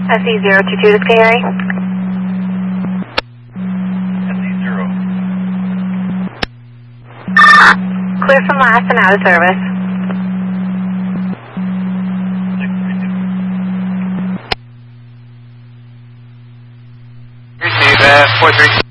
SE022, this Gary. SE0. Clear from last and out of service. 632. Receive 43.